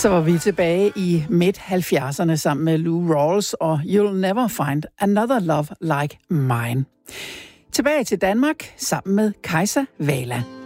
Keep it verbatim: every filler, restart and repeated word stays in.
Så var vi tilbage i midt halvfjerdserne sammen med Lou Rawls og You'll Never Find Another Love Like Mine. Tilbage til Danmark sammen med Kajsa Wala.